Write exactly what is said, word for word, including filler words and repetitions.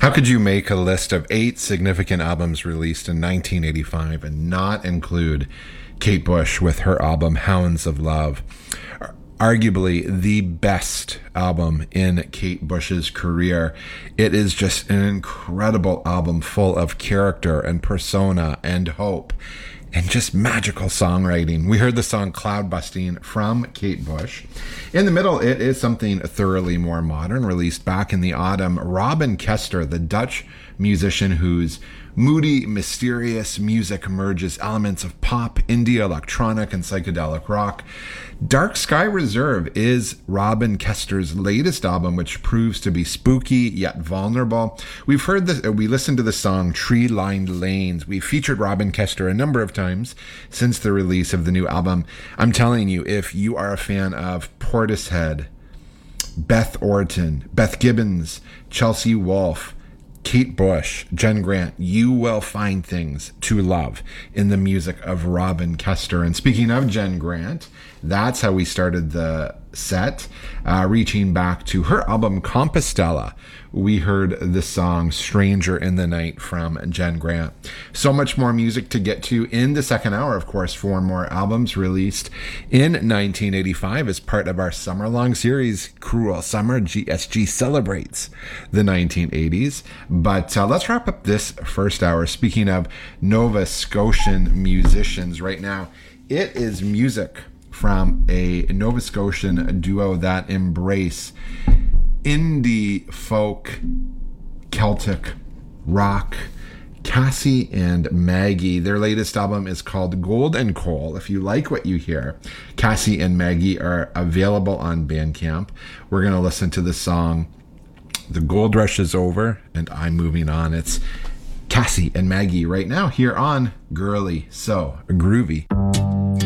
How could you make a list of eight significant albums released in nineteen eighty-five and not include Kate Bush with her album Hounds of Love? Arguably the best album in Kate Bush's career. It is just an incredible album full of character and persona and hope and just magical songwriting. We heard the song Cloud Busting from Kate Bush. In the middle, it is something thoroughly more modern, released back in the autumn. Robin Kester, the Dutch musician whose moody, mysterious music merges elements of pop, indie, electronic, and psychedelic rock. Dark Sky Reserve is Robin Kester's latest album, which proves to be spooky yet vulnerable. We've heard this, we listened to the song Tree Lined Lanes. We've featured Robin Kester a number of times since the release of the new album. I'm telling you, if you are a fan of Portishead, Beth Orton, Beth Gibbons, Chelsea Wolfe, Kate Bush, Jen Grant, you will find things to love in the music of Robin Kester. And speaking of Jen Grant, that's how we started the set, uh, reaching back to her album Compostela. We heard the song Stranger in the Night from Jen Grant. So much more music to get to in the second hour, of course. Four more albums released in nineteen eighty-five as part of our summer-long series, Cruel Summer. G S G celebrates the nineteen eighties. But uh, let's wrap up this first hour. Speaking of Nova Scotian musicians right now, it is music from a Nova Scotian duo that embrace indie folk, Celtic rock. Cassie and Maggie. Their latest album is called Gold and Coal. If you like what you hear, Cassie and Maggie are available on Bandcamp. We're going to listen to the song The Gold Rush is Over and I'm Moving On. It's Cassie and Maggie right now here on Girly So Groovy.